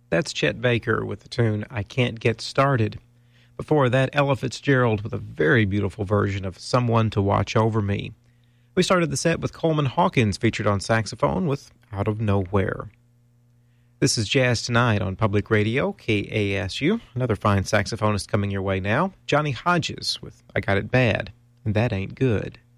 That's Chet Baker with the tune I Can't Get Started. Before that, Ella Fitzgerald with a very beautiful version of Someone to Watch Over Me. We started the set with Coleman Hawkins featured on saxophone with Out of Nowhere. This is Jazz Tonight on Public Radio, KASU. Another fine saxophonist coming your way now, Johnny Hodges with I Got It Bad, and That Ain't Good.